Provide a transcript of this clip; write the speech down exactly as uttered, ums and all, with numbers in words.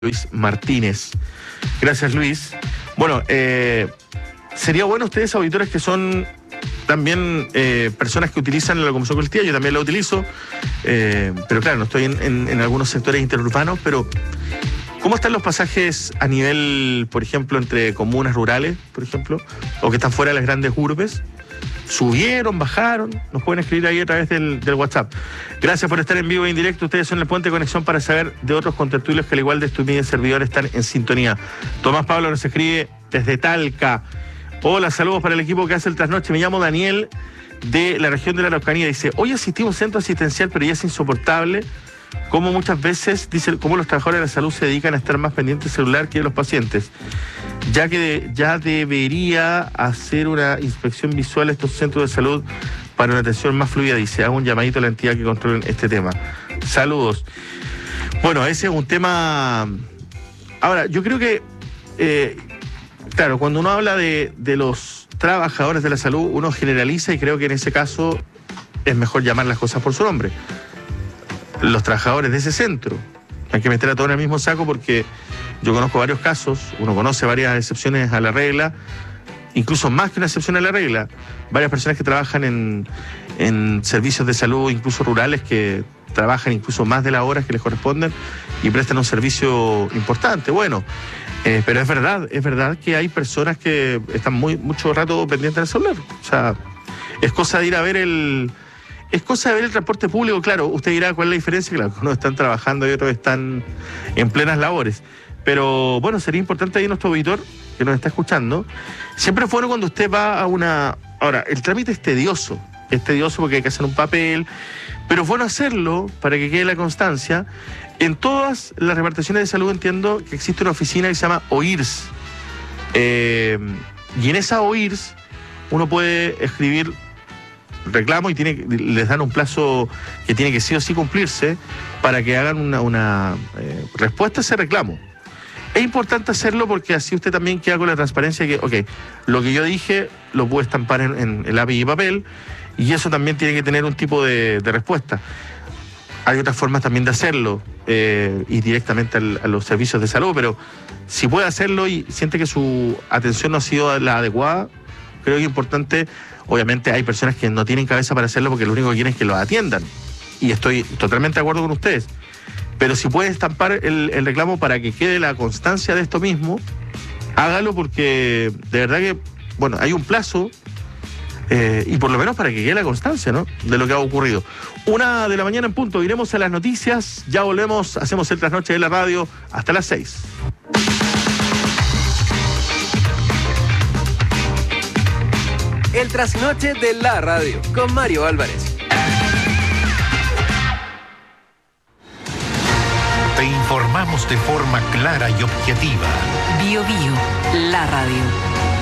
Luis Martínez. Gracias, Luis. Bueno, eh, sería bueno ustedes, auditores, que son también eh, personas que utilizan la locomoción colectiva. Yo también la utilizo, eh, pero claro, no estoy en, en, en algunos sectores interurbanos, pero ¿cómo están los pasajes a nivel, por ejemplo, entre comunas rurales, por ejemplo, o que están fuera de las grandes urbes? ¿Subieron, bajaron? Nos pueden escribir ahí a través del, del WhatsApp. Gracias por estar en vivo e en directo. Ustedes son el puente de conexión para saber de otros contertulios que al igual de Estupidez Servidor están en sintonía. Tomás Pablo nos escribe desde Talca. Hola, saludos para el equipo que hace el trasnoche. Me llamo Daniel, de la región de la Araucanía. Dice, hoy asistí a un centro asistencial, pero ya es insoportable como muchas veces, dice, cómo los trabajadores de la salud se dedican a estar más pendientes del celular que de los pacientes, ya que de, ya debería hacer una inspección visual a estos centros de salud para una atención más fluida. Dice, hago un llamadito a la entidad que controlen este tema. Saludos. Bueno, ese es un tema. Ahora, yo creo que, eh, claro, cuando uno habla de, de los trabajadores de la salud, uno generaliza y creo que en ese caso es mejor llamar las cosas por su nombre. Los trabajadores de ese centro. Hay que meter a todos en el mismo saco porque yo conozco varios casos, uno conoce varias excepciones a la regla, incluso más que una excepción a la regla. Varias personas que trabajan en, en servicios de salud, incluso rurales, que trabajan incluso más de las horas que les corresponden y prestan un servicio importante. Bueno, eh, pero es verdad, es verdad que hay personas que están muy mucho rato pendientes del celular. O sea, es cosa de ir a ver el... Es cosa de ver el transporte público, claro, usted dirá cuál es la diferencia, claro, unos están trabajando y otros están en plenas labores. Pero bueno, sería importante ahí nuestro auditor que nos está escuchando. Siempre es bueno cuando usted va a una... Ahora, el trámite es tedioso, es tedioso porque hay que hacer un papel, pero es bueno hacerlo para que quede la constancia. En todas las reparticiones de salud entiendo que existe una oficina que se llama O I R S. Eh, y en esa O I R S uno puede escribir reclamo y tiene, les dan un plazo que tiene que sí o sí cumplirse para que hagan una, una eh, respuesta a ese reclamo. Es importante hacerlo porque así usted también queda con la transparencia de que, ok, lo que yo dije lo puedo estampar en, en el lápiz y papel y eso también tiene que tener un tipo de, de respuesta. Hay otras formas también de hacerlo eh, y directamente al, a los servicios de salud, pero si puede hacerlo y siente que su atención no ha sido la adecuada, creo que es importante. Obviamente hay personas que no tienen cabeza para hacerlo porque lo único que quieren es que los atiendan. Y estoy totalmente de acuerdo con ustedes. Pero si puede estampar el, el reclamo para que quede la constancia de esto mismo, hágalo porque de verdad que, bueno, hay un plazo eh, y por lo menos para que quede la constancia, ¿no?, de lo que ha ocurrido. Una de la mañana en punto, iremos a las noticias, ya volvemos, hacemos el trasnoche de la radio hasta las seis. El trasnoche de la radio con Mario Álvarez. Te informamos de forma clara y objetiva. Bio Bio, la radio.